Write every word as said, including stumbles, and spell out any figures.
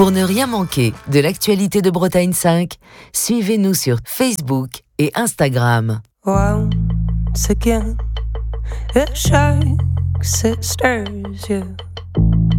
Pour ne rien manquer de l'actualité de Bretagne cinq, suivez-nous sur Facebook et Instagram. Once again, it shakes, it stirs you.